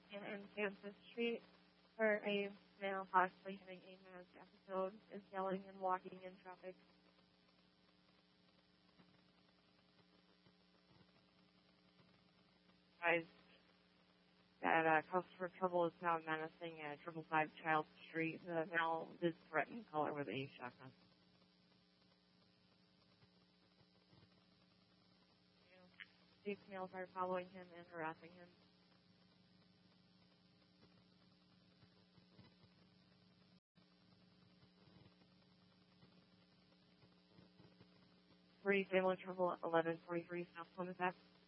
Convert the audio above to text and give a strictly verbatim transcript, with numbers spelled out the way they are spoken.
in Kansas Street, where a male possibly having a manic episode is yelling and walking in traffic. Guys, that uh, customer trouble is now menacing at triple five Child Street. The male did threaten caller with a shotgun. These males are following him and harassing him. Three family trouble at eleven forty-three South Plymouth Ave.